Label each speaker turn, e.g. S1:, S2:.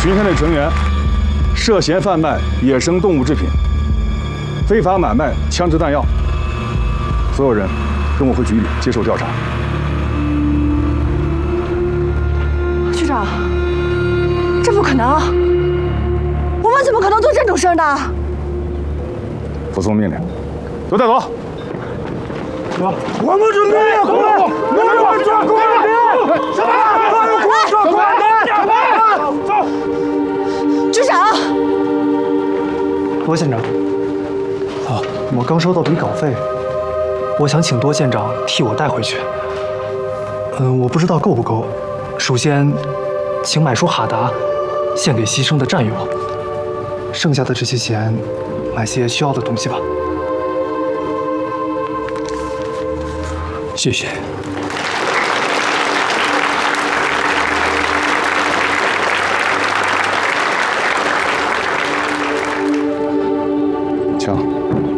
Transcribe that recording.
S1: 巡线队成员涉嫌贩卖野生动物制品、非法买卖枪支弹药，所有人跟我回局里接受调查。
S2: 局长，这不可能！我们怎么可能做这种事儿呢？
S1: 服从命令，都带走。走，
S3: 我们准备了，快！我们准备了，什么？快！走！
S2: 局长，
S4: 多县长，我刚收到笔稿费，我想请多县长替我带回去。我不知道够不够。首先，请买束哈达，献给牺牲的战友。剩下的这些钱，买些需要的东西吧。谢谢。
S1: 枪。